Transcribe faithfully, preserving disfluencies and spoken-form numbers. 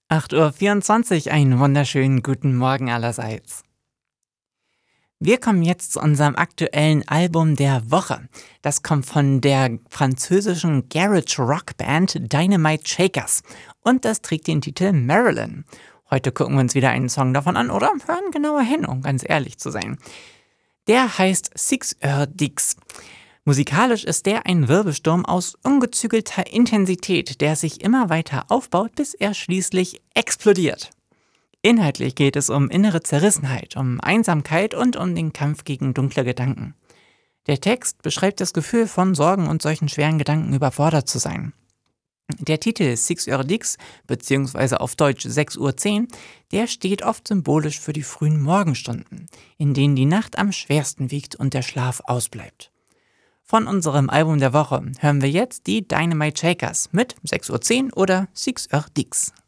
acht Uhr vierundzwanzig, einen wunderschönen guten Morgen allerseits. Wir kommen jetzt zu unserem aktuellen Album der Woche. Das kommt von der französischen Garage Rock Band Dynamite Shakers und das trägt den Titel Marilyn. Heute gucken wir uns wieder einen Song davon an oder hören genauer hin, um ganz ehrlich zu sein. Der heißt Six Heures d'X. Musikalisch ist der ein Wirbelsturm aus ungezügelter Intensität, der sich immer weiter aufbaut, bis er schließlich explodiert. Inhaltlich geht es um innere Zerrissenheit, um Einsamkeit und um den Kampf gegen dunkle Gedanken. Der Text beschreibt das Gefühl von Sorgen und solchen schweren Gedanken überfordert zu sein. Der Titel Six Heures d'X, beziehungsweise auf Deutsch sechs Uhr zehn, der steht oft symbolisch für die frühen Morgenstunden, in denen die Nacht am schwersten wiegt und der Schlaf ausbleibt. Von unserem Album der Woche hören wir jetzt die Dynamite Shakers mit sechs Uhr zehn oder Six Heures d'X.